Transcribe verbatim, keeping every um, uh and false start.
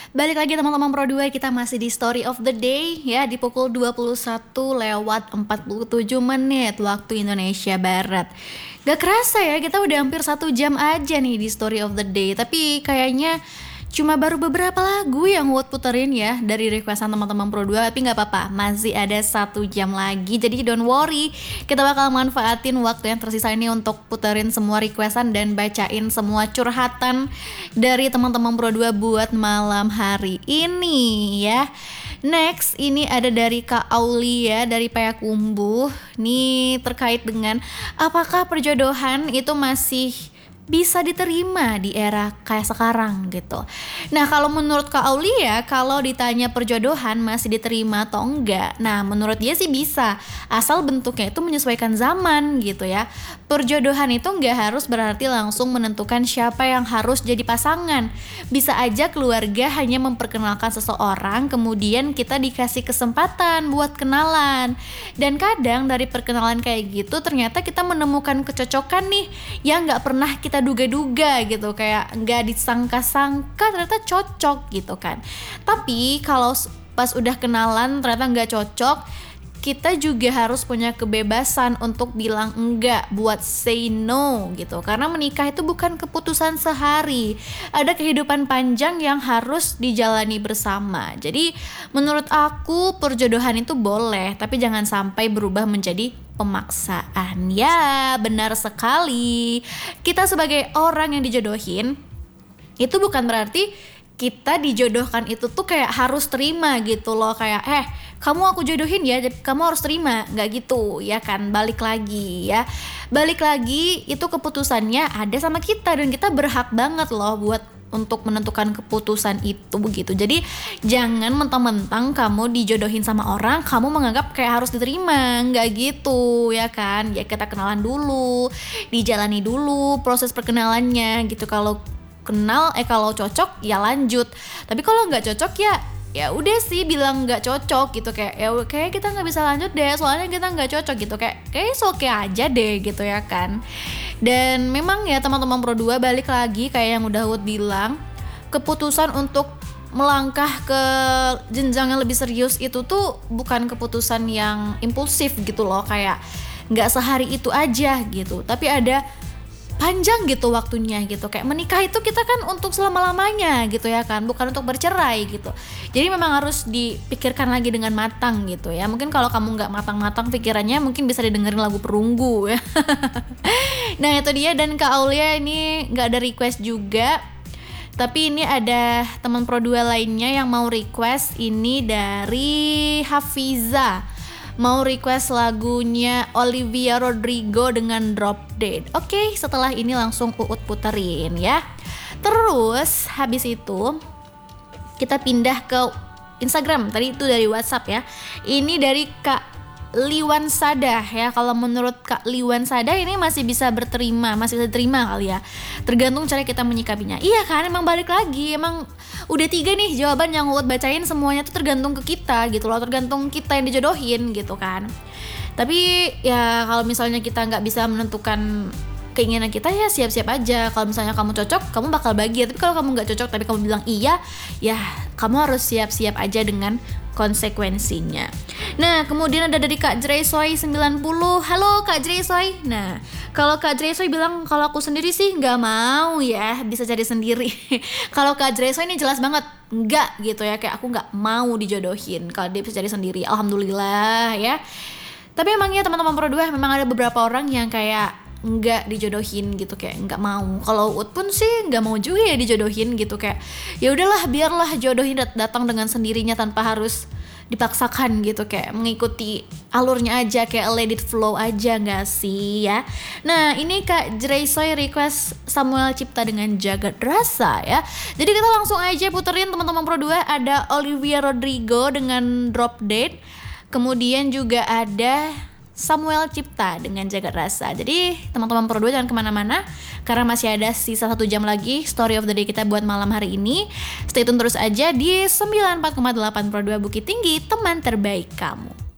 Balik lagi teman-teman Pro dua, kita masih di Story of the Day ya, di pukul dua puluh satu lewat empat puluh tujuh menit waktu Indonesia Barat. Gak kerasa ya, kita udah hampir satu jam aja nih di Story of the Day. Tapi kayaknya cuma baru beberapa lagu yang Wood puterin ya dari requestan teman-teman Pro dua. Tapi gak apa-apa, masih ada satu jam lagi. Jadi don't worry, kita bakal manfaatin waktu yang tersisa ini untuk puterin semua requestan dan bacain semua curhatan dari teman-teman Pro dua buat malam hari ini ya. Next, ini ada dari Kak Aulia dari Payakumbuh. Nih terkait dengan apakah perjodohan itu masih bisa diterima di era kayak sekarang gitu. Nah kalau menurut Kak Aulia, kalau ditanya perjodohan masih diterima atau enggak, nah menurut dia sih bisa, asal bentuknya itu menyesuaikan zaman gitu ya. Perjodohan itu enggak harus berarti langsung menentukan siapa yang harus jadi pasangan. Bisa aja keluarga hanya memperkenalkan seseorang, kemudian kita dikasih kesempatan buat kenalan. Dan kadang dari perkenalan kayak gitu ternyata kita menemukan kecocokan nih yang gak pernah kita duga-duga gitu, kayak nggak disangka-sangka ternyata cocok gitu kan. Tapi kalau pas udah kenalan ternyata nggak cocok, kita juga harus punya kebebasan untuk bilang enggak, buat say no gitu. Karena menikah itu bukan keputusan sehari, ada kehidupan panjang yang harus dijalani bersama. Jadi menurut aku perjodohan itu boleh, tapi jangan sampai berubah menjadi pemaksaan. Ya, benar sekali. Kita sebagai orang yang dijodohin, itu bukan berarti kita dijodohkan itu tuh kayak harus terima gitu loh. Kayak, eh kamu aku jodohin ya, kamu harus terima. Gak gitu ya kan, balik lagi ya. Balik lagi, itu keputusannya ada sama kita. Dan kita berhak banget loh buat untuk menentukan keputusan itu begitu. Jadi jangan mentang-mentang kamu dijodohin sama orang, kamu menganggap kayak harus diterima. Nggak gitu ya kan. Ya kita kenalan dulu, dijalani dulu proses perkenalannya gitu. Kalau kenal, eh kalau cocok ya lanjut. Tapi kalau nggak cocok ya ya udah sih bilang nggak cocok gitu. Kayak ya kayak kita nggak bisa lanjut deh, soalnya kita nggak cocok gitu. Kayak kayak oke aja deh gitu ya kan. Dan memang ya teman-teman Pro dua, balik lagi kayak yang udah Wood bilang, keputusan untuk melangkah ke jenjang yang lebih serius itu tuh bukan keputusan yang impulsif gitu loh, kayak nggak sehari itu aja gitu, tapi ada panjang gitu waktunya gitu. Kayak menikah itu kita kan untuk selama-lamanya gitu ya kan, bukan untuk bercerai gitu. Jadi memang harus dipikirkan lagi dengan matang gitu ya. Mungkin kalau kamu gak matang-matang pikirannya, mungkin bisa didengerin lagu Perunggu ya. Nah itu dia. Dan Kak Aulia ini gak ada request juga, tapi ini ada teman Pro dua lainnya yang mau request. Ini dari Hafiza, mau request lagunya Olivia Rodrigo dengan Drop Dead. Oke, setelah ini langsung Uut puterin ya. Terus habis itu kita pindah ke Instagram. Tadi itu dari WhatsApp ya. Ini dari Kak Liwan Sadah ya. Kalau menurut Kak Liwan Sadah ini masih bisa berterima, masih bisa diterima kali ya. Tergantung cara kita menyikapinya. Iya kan, emang balik lagi, emang udah tiga nih jawaban yang Uut bacain, semuanya tuh tergantung ke kita gitu loh, tergantung kita yang dijodohin gitu kan. Tapi ya kalau misalnya kita nggak bisa menentukan keinginan kita, ya siap-siap aja. Kalau misalnya kamu cocok, kamu bakal bahagia. Tapi kalau kamu nggak cocok tapi kamu bilang iya, ya kamu harus siap-siap aja dengan konsekuensinya. Nah kemudian ada dari Kak Jresoy sembilan puluh. Halo Kak Jresoy. Nah kalau Kak Jresoy bilang kalau aku sendiri sih nggak mau ya, bisa cari sendiri. Kalau Kak Jresoy ini jelas banget nggak gitu ya, kayak aku nggak mau dijodohin. Kalau dia bisa cari sendiri, alhamdulillah ya. Tapi emangnya teman-teman Pro dua, memang ada beberapa orang yang kayak nggak dijodohin gitu, kayak nggak mau. Kalau Ut pun sih nggak mau juga ya dijodohin gitu, kayak ya udahlah biarlah jodohin dat- datang dengan sendirinya tanpa harus dipaksakan gitu, kayak mengikuti alurnya aja, kayak let it flow aja, nggak sih ya. Nah ini Kak Jresoy request Samuel Cipta dengan Jagat Rasa ya. Jadi kita langsung aja puterin teman-teman Pro dua. Ada Olivia Rodrigo dengan Drop Dead, kemudian juga ada Samuel Cipta dengan Jagat Rasa. Jadi teman-teman Pro dua jangan kemana-mana, karena masih ada sisa satu jam lagi Story of the Day kita buat malam hari ini. Stay tune terus aja di sembilan puluh empat koma delapan Pro dua Bukit Tinggi, teman terbaik kamu.